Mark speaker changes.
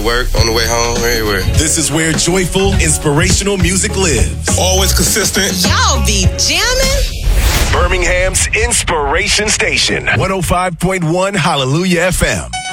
Speaker 1: work, on the way home, everywhere.
Speaker 2: This is where joyful, inspirational music lives.
Speaker 3: Always consistent.
Speaker 4: Y'all be jamming.
Speaker 2: Birmingham's Inspiration Station. 105.1 Hallelujah FM.